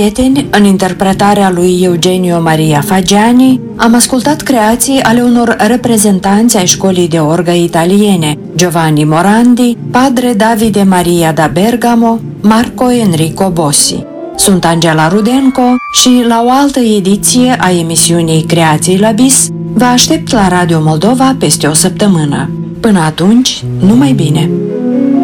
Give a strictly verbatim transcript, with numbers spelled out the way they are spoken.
Prieteni, în interpretarea lui Eugenio Maria Fagiani, am ascultat creații ale unor reprezentanți ai școlii de orgă italiene, Giovanni Morandi, Padre Davide Maria da Bergamo, Marco Enrico Bossi. Sunt Angela Rudenco și la o altă ediție a emisiunii Creații la Bis vă aștept la Radio Moldova peste o săptămână. Până atunci, numai bine!